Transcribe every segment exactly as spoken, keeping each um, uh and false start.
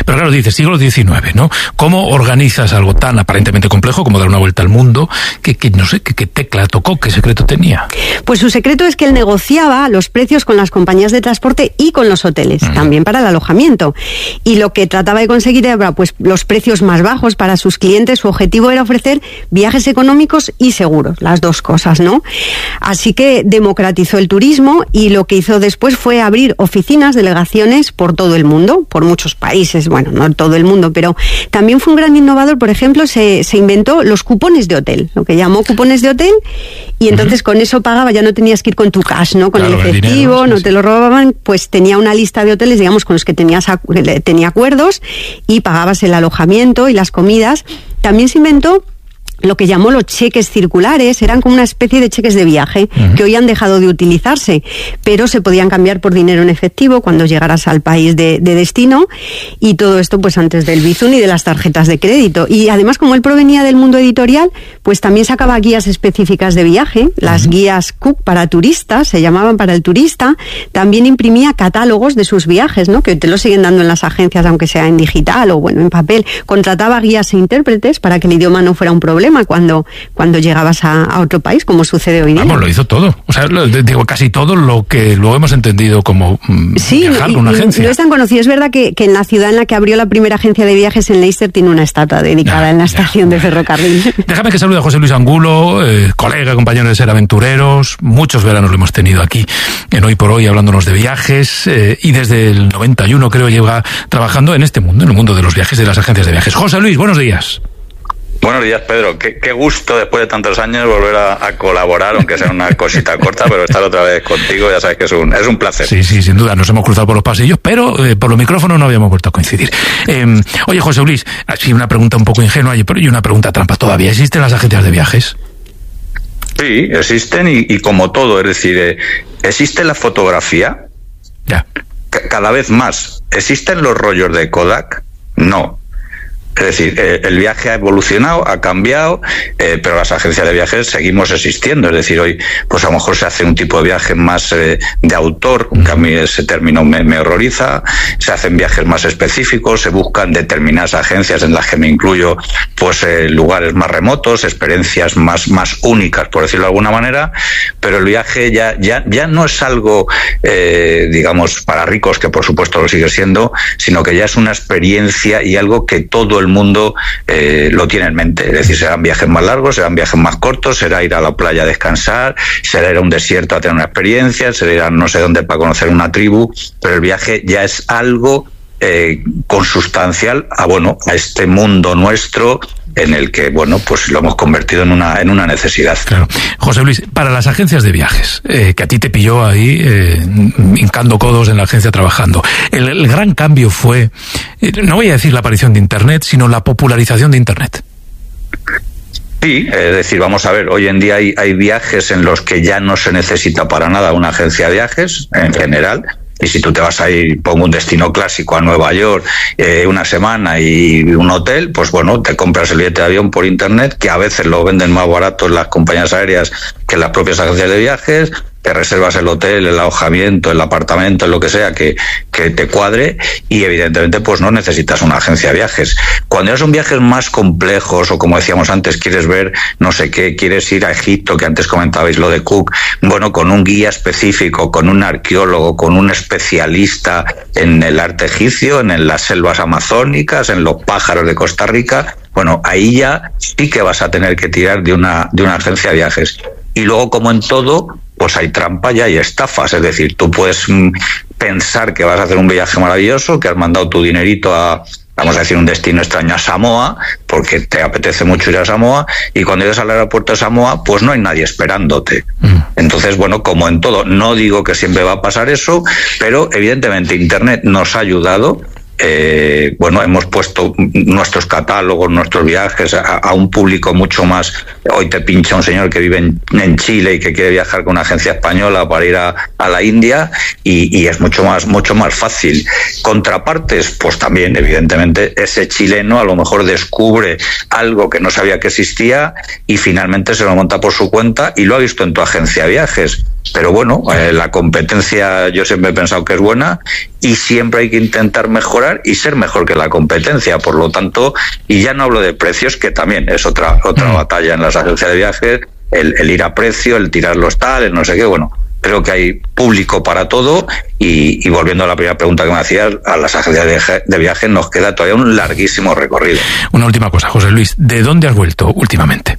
Pero claro, dices, siglo diecinueve, ¿no? ¿Cómo organizas algo tan aparentemente complejo como dar una vuelta al mundo? ¿Qué, qué, no sé, qué, qué tecla tocó? ¿Qué secreto tenía? Pues su secreto es que él negociaba los precios con las compañías de transporte y con los hoteles, uh-huh. también para el alojamiento. Y lo que trataba de conseguir era pues los precios más bajos para sus clientes. Su objetivo era ofrecer viajes económicos y seguros, las dos cosas, ¿no? Así que democratizó el turismo y lo que hizo después fue abrir oficinas, delegaciones por todo el mundo, por muchos países, bueno, no todo el mundo, pero también fue un gran innovador. Por ejemplo, se, se inventó los cupones de hotel, lo que llamó cupones de hotel, y entonces uh-huh. con eso pagaba, ya no tenías que ir con tu cash, ¿no? Con claro, el efectivo, el dinero, no sí, te lo robaban, pues tenía una lista de hoteles, digamos, con los que tenías tenía acuerdos y pagabas el alojamiento y las comidas. También se inventó lo que llamó los cheques circulares, eran como una especie de cheques de viaje, uh-huh. que hoy han dejado de utilizarse, pero se podían cambiar por dinero en efectivo cuando llegaras al país de, de destino, y todo esto pues antes del Bizum y de las tarjetas de crédito. Y además, como él provenía del mundo editorial, pues también sacaba guías específicas de viaje, las uh-huh. guías Cook para turistas, se llamaban para el turista. También imprimía catálogos de sus viajes, ¿no? Que te lo siguen dando en las agencias, aunque sea en digital o bueno, en papel. Contrataba guías e intérpretes para que el idioma no fuera un problema cuando cuando llegabas a, a otro país, como sucede hoy día. Vamos, lo hizo todo. O sea, lo, digo, casi todo lo que luego hemos entendido como mm, sí, viajar con una agencia. No es tan conocido. Es verdad que, que en la ciudad en la que abrió la primera agencia de viajes, en Leicester, tiene una estatua dedicada ya, en la estación ya, de ferrocarril. Déjame que salude a José Luis Angulo, eh, colega, compañero de Ser Aventureros. Muchos veranos lo hemos tenido aquí en Hoy por Hoy, hablándonos de viajes, eh, y desde el noventa y uno creo lleva trabajando en este mundo, en el mundo de los viajes, de las agencias de viajes. José Luis, buenos días. Buenos días, Pedro. Qué, qué gusto después de tantos años volver a, a colaborar, aunque sea una cosita corta, pero estar otra vez contigo, ya sabes que es un, es un placer. Sí, sí, sin duda. Nos hemos cruzado por los pasillos, pero eh, por los micrófonos no habíamos vuelto a coincidir. Eh, oye, José Luis, así una pregunta un poco ingenua, pero y una pregunta trampa. ¿Todavía existen las agencias de viajes? Sí, existen y, y como todo, es decir, eh, existe la fotografía. Ya. C- cada vez más. ¿Existen los rollos de Kodak? No. Es decir, eh, el viaje ha evolucionado, ha cambiado, eh, pero las agencias de viajes seguimos existiendo. Es decir, hoy pues a lo mejor se hace un tipo de viaje más eh, de autor, que a mí ese término me, me horroriza. Se hacen viajes más específicos, se buscan determinadas agencias, en las que me incluyo, pues eh, lugares más remotos, experiencias más más únicas, por decirlo de alguna manera. Pero el viaje ya ya ya no es algo, eh, digamos, para ricos, que por supuesto lo sigue siendo, sino que ya es una experiencia y algo que todo el el mundo eh, lo tiene en mente. Es decir, serán viajes más largos, serán viajes más cortos, será ir a la playa a descansar, será ir a un desierto a tener una experiencia, será ir a no sé dónde para conocer una tribu, pero el viaje ya es algo eh, consustancial a, bueno, a este mundo nuestro, en el que, bueno, pues lo hemos convertido en una en una necesidad. Claro. José Luis, para las agencias de viajes, eh, que a ti te pilló ahí, eh, hincando codos en la agencia trabajando, el, el gran cambio fue, eh, no voy a decir la aparición de Internet, sino la popularización de Internet. Sí, es decir, vamos a ver, hoy en día hay, hay viajes en los que ya no se necesita para nada una agencia de viajes, en general. Y si tú te vas a ir, pongo un destino clásico, a Nueva York, eh, una semana y un hotel, pues bueno, te compras el billete de avión por internet, que a veces lo venden más barato en las compañías aéreas que en las propias agencias de viajes. Te reservas el hotel, el alojamiento, el apartamento, lo que sea que, que te cuadre, y evidentemente pues no necesitas una agencia de viajes. Cuando ya son viajes más complejos, o como decíamos antes, quieres ver no sé qué, quieres ir a Egipto, que antes comentabais lo de Cook, bueno, con un guía específico, con un arqueólogo, con un especialista en el arte egipcio, en las selvas amazónicas, en los pájaros de Costa Rica, bueno, ahí ya sí que vas a tener que tirar de una, de una agencia de viajes. Y luego, como en todo, pues hay trampa y hay estafas. Es decir, tú puedes mm, pensar que vas a hacer un viaje maravilloso, que has mandado tu dinerito a, vamos a decir, un destino extraño, a Samoa, porque te apetece mucho ir a Samoa, y cuando llegas al aeropuerto de Samoa, pues no hay nadie esperándote. Mm. Entonces, bueno, como en todo, no digo que siempre va a pasar eso, pero evidentemente Internet nos ha ayudado. Eh, bueno, hemos puesto nuestros catálogos, nuestros viajes a, a un público mucho más. Hoy te pincha un señor que vive en, en Chile y que quiere viajar con una agencia española para ir a, a la India, y, y es mucho más mucho más fácil. Contrapartes, pues también, evidentemente, ese chileno a lo mejor descubre algo que no sabía que existía y finalmente se lo monta por su cuenta y lo ha visto en tu agencia de viajes. Pero bueno, eh, la competencia yo siempre he pensado que es buena, y siempre hay que intentar mejorar mejorar y ser mejor que la competencia. Por lo tanto, y ya no hablo de precios, que también es otra otra batalla en las agencias de viajes, el, el ir a precio, el tirar los tales, no sé qué, bueno, creo que hay público para todo y, y volviendo a la primera pregunta que me hacías, a las agencias de viaje, de viaje nos queda todavía un larguísimo recorrido. Una última cosa, José Luis, ¿de dónde has vuelto últimamente?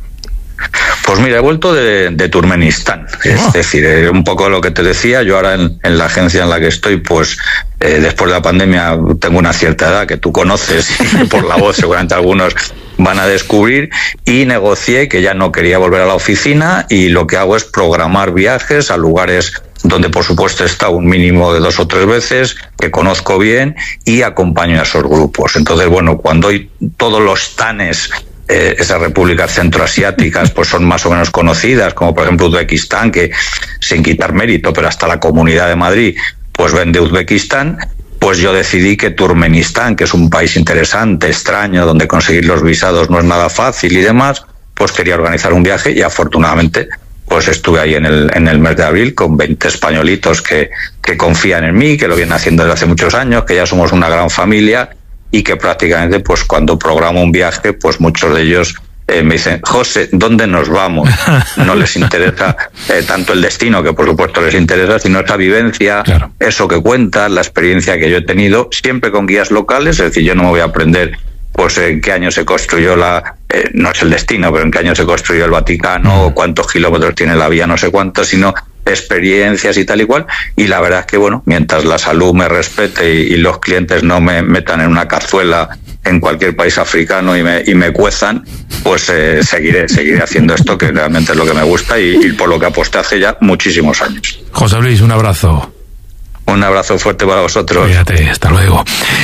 Pues mira, he vuelto de, de Turkmenistán, oh. es decir, eh, un poco lo que te decía, yo ahora en, en la agencia en la que estoy, pues eh, después de la pandemia tengo una cierta edad que tú conoces y por la voz seguramente algunos van a descubrir, y negocié que ya no quería volver a la oficina y lo que hago es programar viajes a lugares donde por supuesto he estado un mínimo de dos o tres veces, que conozco bien y acompaño a esos grupos. Entonces, bueno, cuando hay todos los tanes, eh, esas repúblicas centroasiáticas pues son más o menos conocidas, como por ejemplo Uzbekistán, que sin quitar mérito, pero hasta la Comunidad de Madrid pues ven de Uzbekistán, pues yo decidí que Turkmenistán, que es un país interesante, extraño, donde conseguir los visados no es nada fácil y demás, pues quería organizar un viaje y afortunadamente pues estuve ahí en el en el mes de abril con veinte españolitos que, que confían en mí, que lo vienen haciendo desde hace muchos años, que ya somos una gran familia y que prácticamente pues cuando programo un viaje pues muchos de ellos eh, me dicen, José, ¿dónde nos vamos? No les interesa eh, tanto el destino, que por supuesto les interesa, sino esa vivencia, claro. Eso que cuentas, la experiencia que yo he tenido, siempre con guías locales, es decir, yo no me voy a aprender pues en qué año se construyó la, eh, no es el destino, pero en qué año se construyó el Vaticano, o cuántos kilómetros tiene la vía, no sé cuántos, sino experiencias y tal y cual, y la verdad es que, bueno, mientras la salud me respete y, y los clientes no me metan en una cazuela en cualquier país africano y me, y me cuezan, pues eh, seguiré, seguiré haciendo esto, que realmente es lo que me gusta y, y por lo que aposté hace ya muchísimos años. José Luis, un abrazo. Un abrazo fuerte para vosotros. Fíjate, hasta luego.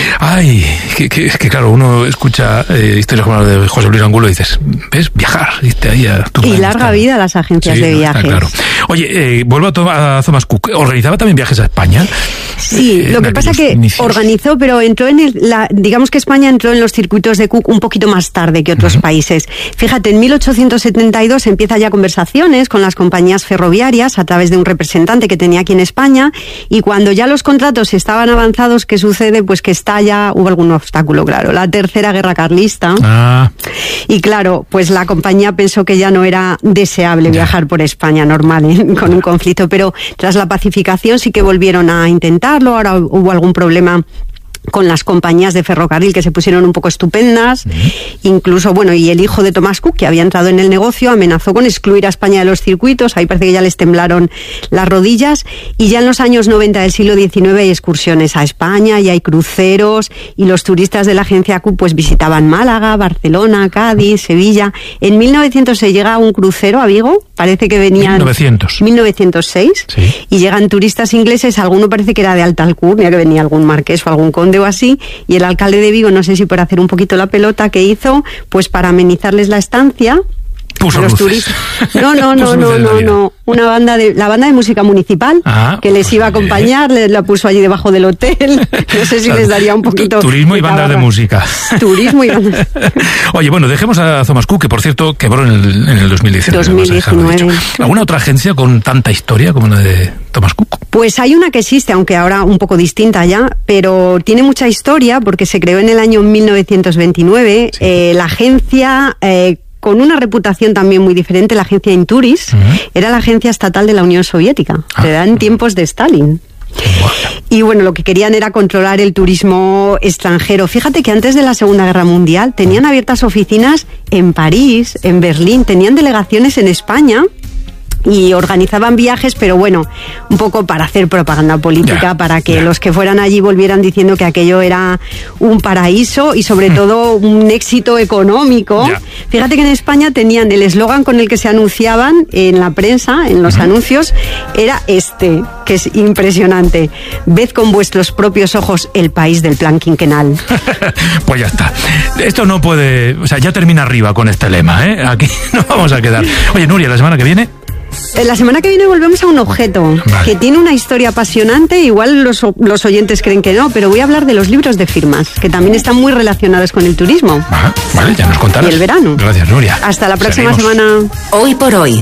Ay, que, que, que claro, uno escucha eh, historias como la de José Luis Angulo y dices, ¿ves? Viajar, ¿viste? Ahí a tu y larga vida a las agencias sí, de viajes. Claro. Oye, eh, vuelvo a, to- a Thomas Cook. ¿Organizaba también viajes a España? Sí, eh, lo que pasa que inicios. organizó, pero entró en el, la, digamos que España entró en los circuitos de Cook un poquito más tarde que otros uh-huh. países. Fíjate, en mil ochocientos setenta y dos empieza ya conversaciones con las compañías ferroviarias a través de un representante que tenía aquí en España, y cuando ya los contratos estaban avanzados, ¿qué sucede? Pues que estalla, hubo algún obstáculo, claro, la tercera guerra carlista. Ah. Y claro, pues la compañía pensó que ya no era deseable ya. viajar por España normal, ¿eh? con un conflicto, pero tras la pacificación sí que volvieron a intentarlo. Ahora hubo algún problema con las compañías de ferrocarril que se pusieron un poco estupendas, uh-huh. incluso, bueno, y el hijo de Thomas Cook, que había entrado en el negocio, amenazó con excluir a España de los circuitos. Ahí parece que ya les temblaron las rodillas, y ya en los años noventa del siglo diecinueve hay excursiones a España y hay cruceros, y los turistas de la agencia Cook pues visitaban Málaga, Barcelona, Cádiz, Sevilla. En mil novecientos se llega a un crucero a Vigo, parece que venían... mil novecientos. mil novecientos seis, sí. Y llegan turistas ingleses, alguno parece que era de alta alcurnia, que venía algún marqués o algún conde o así, y el alcalde de Vigo, no sé si por hacer un poquito la pelota, que hizo, pues para amenizarles la estancia, puso a los luces. turistas. No, no, no, no, no, no. Una banda de, la banda de música municipal, ah, que les pues iba a acompañar, les la puso allí debajo del hotel. No sé si les daría un poquito. Turismo y bandas de música. Turismo y bandas. Oye, bueno, dejemos a Thomas Cook, que por cierto quebró en el, en el dos mil diecinueve. dos mil diecinueve. ¿Alguna otra agencia con tanta historia como la de Thomas Cook? Pues hay una que existe, aunque ahora un poco distinta ya, pero tiene mucha historia porque se creó en el año mil novecientos veintinueve. Sí. Eh, la agencia... Eh, con una reputación también muy diferente, la agencia Inturis, uh-huh. era la agencia estatal de la Unión Soviética, ah, era en tiempos de Stalin. Bueno. Y bueno, lo que querían era controlar el turismo extranjero. Fíjate que antes de la Segunda Guerra Mundial tenían abiertas oficinas en París, en Berlín, tenían delegaciones en España y organizaban viajes, pero bueno, un poco para hacer propaganda política, yeah, para que yeah. los que fueran allí volvieran diciendo que aquello era un paraíso y sobre mm. todo un éxito económico. Yeah. Fíjate que en España tenían el eslogan con el que se anunciaban en la prensa, en los mm. anuncios, era este, que es impresionante: ved con vuestros propios ojos el país del plan quinquenal. Pues ya está. Esto no puede, o sea, ya termina arriba con este lema, ¿eh? Aquí nos vamos a quedar. Oye, Nuria, la semana que viene... La semana que viene volvemos a un objeto vale. que tiene una historia apasionante. Igual los, los oyentes creen que no, pero voy a hablar de los libros de firmas, que también están muy relacionados con el turismo. Ajá, vale, ya nos contarás. Y el verano. Gracias, Nuria. Hasta la próxima Seguimos. semana. Hoy por hoy.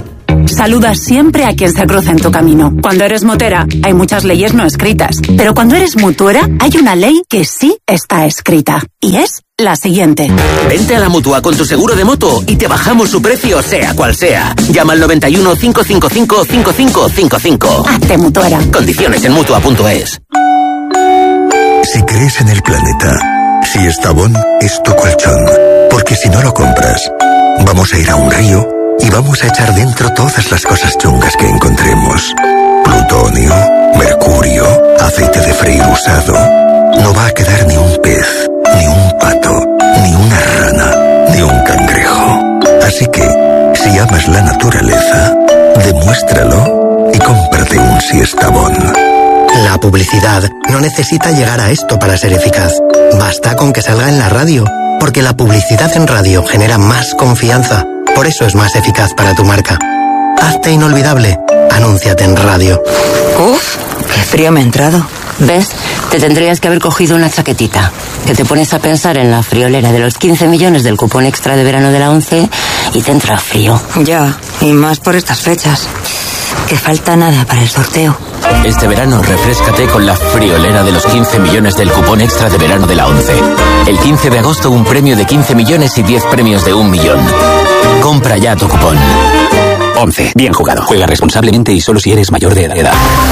Saluda siempre a quien se cruza en tu camino. Cuando eres motera, hay muchas leyes no escritas. Pero cuando eres mutuera, hay una ley que sí está escrita. Y es la siguiente. Vente a la Mutua con tu seguro de moto y te bajamos su precio, sea cual sea. Llama al noventa y uno, cinco cinco cinco, cinco cinco cinco cinco. Hazte mutuera. Condiciones en mutua punto es. Si crees en el planeta, si Estabón es tu colchón. Porque si no lo compras, vamos a ir a un río y vamos a echar dentro todas las cosas chungas que encontremos. Plutonio, mercurio, aceite de freír usado. No va a quedar ni un pez, ni un pato, ni una rana, ni un cangrejo. Así que, si amas la naturaleza, demuéstralo y cómprate un Siestabón. La publicidad no necesita llegar a esto para ser eficaz. Basta con que salga en la radio, porque la publicidad en radio genera más confianza. Por eso es más eficaz para tu marca. Hazte inolvidable. Anúnciate en radio. Uf, qué frío me ha entrado. ¿Ves? Te tendrías que haber cogido una chaquetita. Que te pones a pensar en la friolera de los quince millones del cupón extra de verano de la ONCE y te entra frío. Ya, y más por estas fechas. Que falta nada para el sorteo. Este verano refréscate con la friolera de los quince millones del cupón extra de verano de la ONCE. El quince de agosto un premio de quince millones y diez premios de un millón. Compra ya tu cupón. ONCE. Bien jugado. Juega responsablemente y solo si eres mayor de edad.